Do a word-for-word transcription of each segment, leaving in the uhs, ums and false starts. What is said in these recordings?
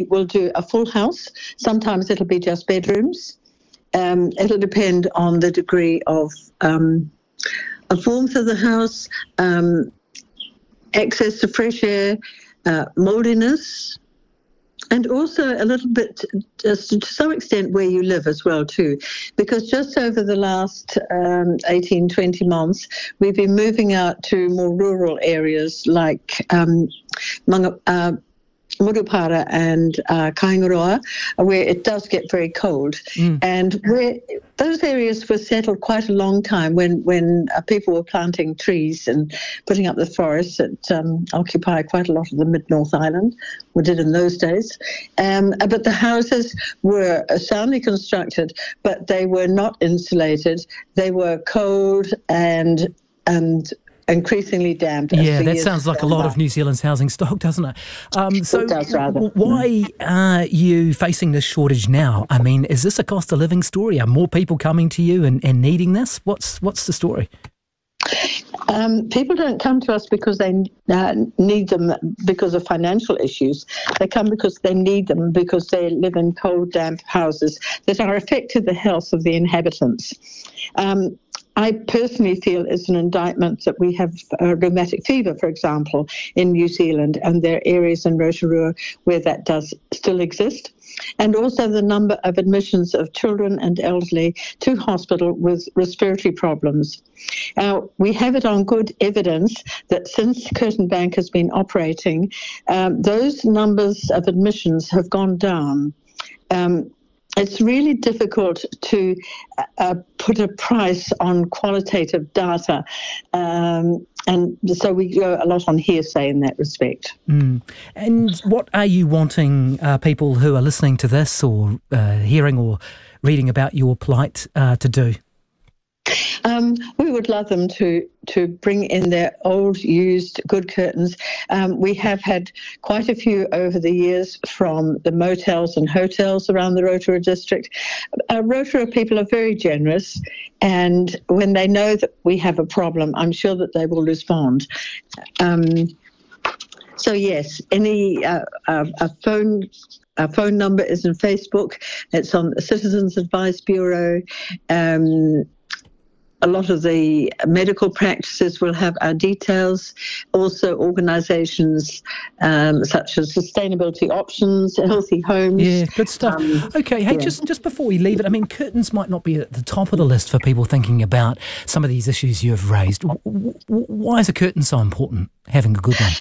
will do a full house. Sometimes it'll be just bedrooms. Um, it'll depend on the degree of, um, of warmth of the house, um, access to fresh air, uh, mouldiness, and also a little bit, just to some extent, where you live as well too, because just over the last um, eighteen, twenty months, we've been moving out to more rural areas like um, Manga, uh, Murupara and uh, Kaingaroa, where it does get very cold. Mm. And where those areas were settled quite a long time when, when uh, people were planting trees and putting up the forests that um, occupy quite a lot of the mid-North Island, or did in those days. Um, but the houses were soundly constructed, but they were not insulated. They were cold and and increasingly damp. Yeah, that sounds like a lot of New Zealand's housing stock, doesn't it? Um, so it does, rather. Why are you facing this shortage now? I mean, is this a cost of living story? Are more people coming to you and, and needing this? What's what's the story? Um, people don't come to us because they uh, need them because of financial issues. They come because they need them because they live in cold, damp houses that are affecting the health of the inhabitants. Um, I personally feel it's an indictment that we have uh, rheumatic fever, for example, in New Zealand, and there are areas in Rotorua where that does still exist. And also the number of admissions of children and elderly to hospital with respiratory problems. Uh, we have it on good evidence that since Curtin Bank has been operating, um, those numbers of admissions have gone down. Um, It's really difficult to uh, put a price on qualitative data, um, and so we go a lot on hearsay in that respect. Mm. And what are you wanting uh, people who are listening to this or uh, hearing or reading about your plight uh, to do? Um, we would love them to to bring in their old, used, good curtains. Um, we have had quite a few over the years from the motels and hotels around the Rotorua district. Uh, Rotorua people are very generous, and when they know that we have a problem, I'm sure that they will respond. Um, so yes, any uh, uh, a phone. Our phone number is in Facebook. It's on the Citizens Advice Bureau. Um, A lot of the medical practices will have our details. Also, organisations um, such as Sustainability Options, Healthy Homes. Yeah, good stuff. Um, okay, hey, yeah. just just before we leave it, I mean, curtains might not be at the top of the list for people thinking about some of these issues you have raised. Why is a curtain so important, having a good one?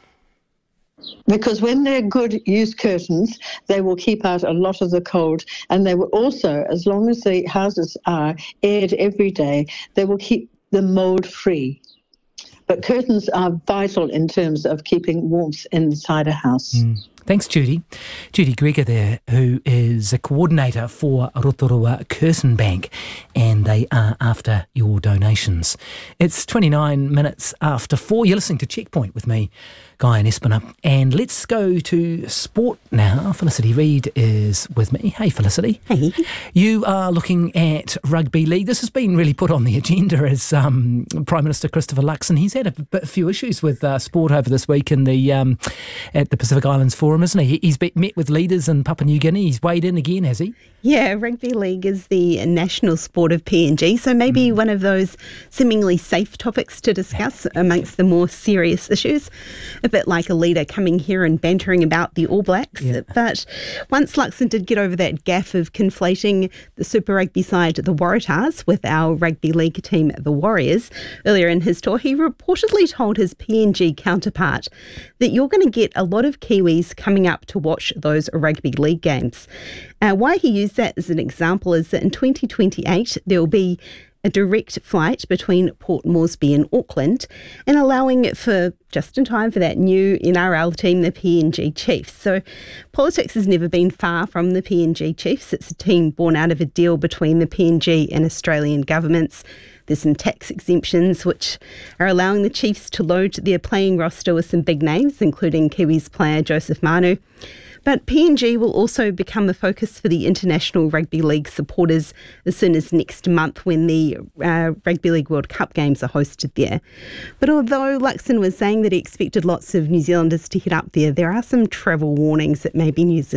Because when they're good used curtains, they will keep out a lot of the cold, and they will also, as long as the houses are aired every day, they will keep the mould free. But curtains are vital in terms of keeping warmth inside a house. Mm. Thanks, Judy. Judy Gregor there, who is a coordinator for Rotorua Curtin Bank, and they are after your donations. It's twenty-nine minutes after four. You're listening to Checkpoint with me, Guy and Espina. And let's go to sport now. Felicity Reid is with me. Hey, Felicity. Hey. You are looking at rugby league. This has been really put on the agenda as um, Prime Minister Christopher Luxon. He's had a, bit, a few issues with uh, sport over this week in the um, at the Pacific Islands Forum, isn't he? He's been, met with leaders in Papua New Guinea. He's weighed in again, has he? Yeah, rugby league is the national sport of P N G, so maybe mm. one of those seemingly safe topics to discuss amongst the more serious issues. A bit like a leader coming here and bantering about the All Blacks. Yeah. But once Luxon did get over that gaffe of conflating the Super Rugby side, the Waratahs, with our rugby league team, the Warriors, earlier in his tour, he reportedly told his P N G counterpart that you're going to get a lot of Kiwis coming up to watch those rugby league games. Uh, why he used that as an example is that in twenty twenty-eight there will be a direct flight between Port Moresby and Auckland, and allowing for just in time for that new N R L team, the P N G Chiefs. So politics has never been far from the P N G Chiefs. It's a team born out of a deal between the P N G and Australian governments. There's some tax exemptions which are allowing the Chiefs to load their playing roster with some big names, including Kiwis player Joseph Manu. But P N G will also become the focus for the International Rugby League supporters as soon as next month when the uh, Rugby League World Cup games are hosted there. But although Luxon was saying that he expected lots of New Zealanders to head up there, there are some travel warnings that maybe New Zealand